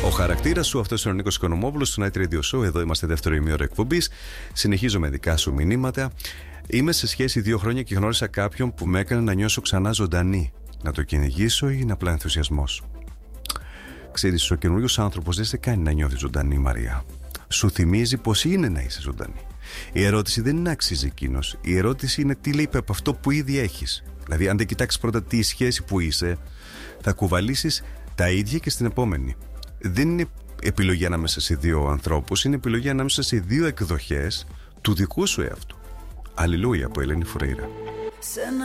Ο χαρακτήρας σου, αυτός είναι ο Νίκος Οικονομόπουλος του Night Radio Show. Εδώ είμαστε δεύτερο ημίωρο εκπομπής. Συνεχίζω με δικά σου μηνύματα. Είμαι σε σχέση 2 χρόνια και γνώρισα κάποιον που με έκανε να νιώσω ξανά ζωντανή. Να το κυνηγήσω ή είναι απλά ενθουσιασμός? Ξέρεις, ο καινούριος άνθρωπος δεν σε κάνει να νιώθεις ζωντανή, Μαρία. Σου θυμίζει πως είναι να είσαι ζωντανή. Η ερώτηση δεν είναι άξιζε εκείνος. Η ερώτηση είναι τι λείπει από αυτό που ήδη έχεις. Δηλαδή, αν δεν κοιτάξεις πρώτα τη σχέση που είσαι, θα κουβαλήσεις τα ίδια και στην επόμενη. Δεν είναι επιλογή ανάμεσα σε 2 ανθρώπους, είναι επιλογή ανάμεσα σε 2 εκδοχές του δικού σου εαυτού. Αλληλούια από Ελένη Φουρέιρα.